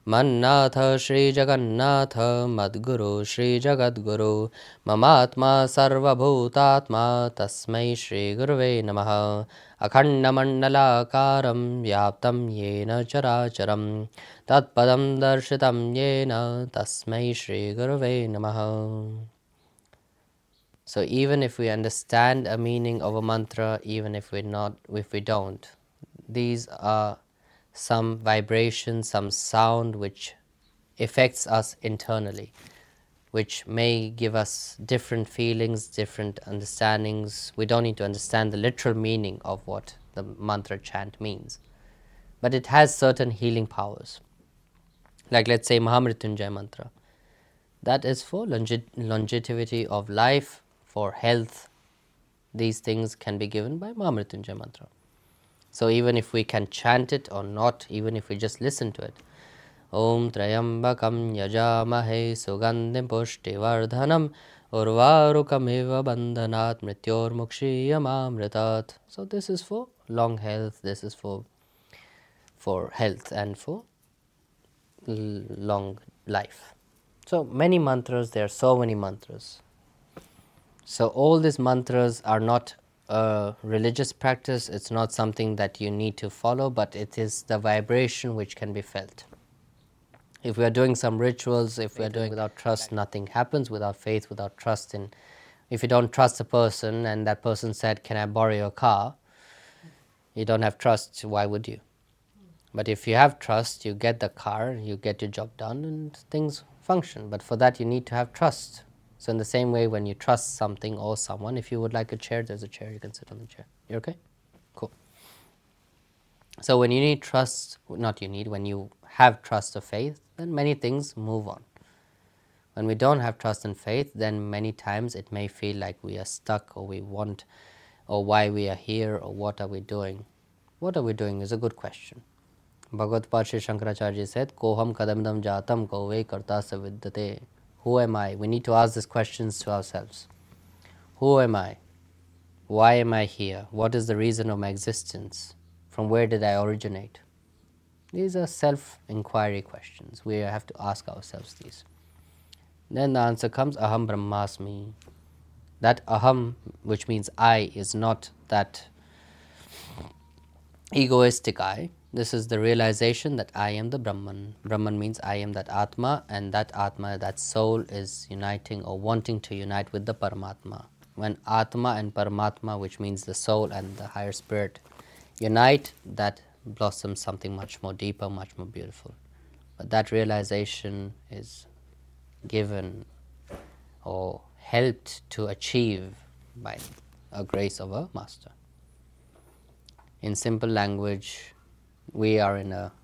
Mannatha Shri Jagannatha Madguru Shri Jagadguru Mamatma Sarva Bhutatma Tasmai Shri Gurave Namaha Akhanda Mandalakaram Vyaptam Yena Characharam Tatpadam Darshitam Yena Tasmai Shri Gurave Namaha. So even if we understand a meaning of a mantra, even if we don't, these are some vibration, some sound which affects us internally, which may give us different feelings, different understandings. We don't need to understand the literal meaning of what the mantra chant means, but it has certain healing powers. Like let's say Mahamrityunjay mantra, that is for longevity of life, for health. These things can be given by Mahamrityunjay mantra. So even if we can chant it or not, even if we just listen to it, Om Trayambakam Yajamahe Sugandhim Pushtivardhanam Urvarukamiva Bandhanat Mrityor Mukshiyamamritat. So this is for long health, this is for health and for long life. So many mantras, there are so many mantras. So all these mantras are not a religious practice, it's not something that you need to follow, but it is the vibration which can be felt. If we are doing some rituals, if we are doing without trust, nothing happens. Without faith, without trust in, if you don't trust a person and that person said, can I borrow your car? You don't have trust, why would you? But if you have trust, you get the car, you get your job done and things function. But for that you need to have trust. So in the same way, when you trust something or someone, if you would like a chair, there's a chair, you can sit on the chair. You okay? Cool. So when you need trust, when you have trust or faith, then many things move on. When we don't have trust and faith, then many times it may feel like we are stuck, or we want, or why we are here, or what are we doing. What are we doing is a good question. Bhagavad Sri Shankaracharya said, Koham kadamdam jatam kove karta savidyate. Who am I? We need to ask these questions to ourselves. Who am I? Why am I here? What is the reason of my existence? From where did I originate? These are self-inquiry questions. We have to ask ourselves these. Then the answer comes, Aham Brahmasmi. That Aham, which means I, is not that egoistic I. This is the realization that I am the Brahman. Brahman means I am that Atma, and that Atma, that soul, is uniting or wanting to unite with the Paramatma. When Atma and Paramatma, which means the soul and the higher spirit, unite, that blossoms something much more deeper, much more beautiful. But that realization is given or helped to achieve by a grace of a master. In simple language, we are in a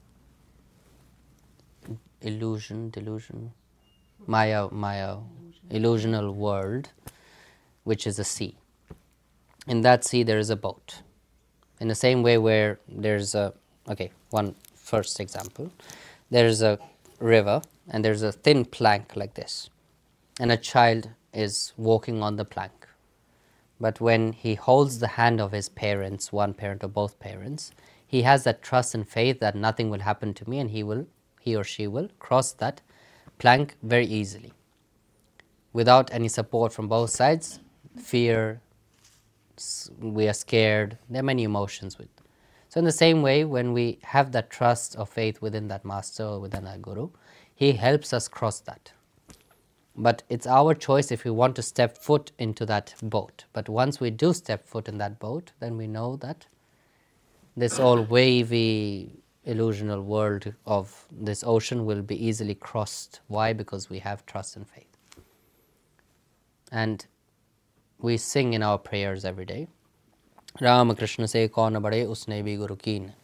Maya, illusional world, which is a sea. In that sea there is a boat. In the same way where there's one first example. There's a river and there's a thin plank like this, and a child is walking on the plank. But when he holds the hand of his parents, one parent or both parents, he has that trust and faith that nothing will happen to me, and he or she will cross that plank very easily. Without any support from both sides, fear, we are scared, there are many emotions with. So in the same way, when we have that trust or faith within that master or within our guru, he helps us cross that. But it's our choice if we want to step foot into that boat. But once we do step foot in that boat, then we know that this all wavy, illusional world of this ocean will be easily crossed. Why? Because we have trust and faith. And we sing in our prayers every day, Rama Krishna se kaun bade usne bhi guru keen,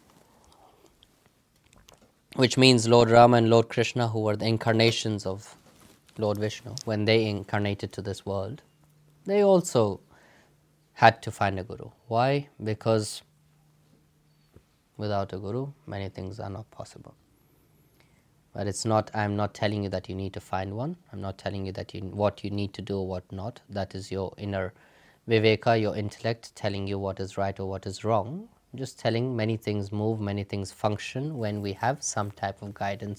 which means Lord Rama and Lord Krishna, who were the incarnations of Lord Vishnu, when they incarnated to this world, they also had to find a guru. Why? Because without a guru, many things are not possible. But it's not, I'm not telling you that you need to find one. I'm not telling you that what you need to do or what not. That is your inner viveka, your intellect telling you what is right or what is wrong. Just telling many things move, many things function when we have some type of guidance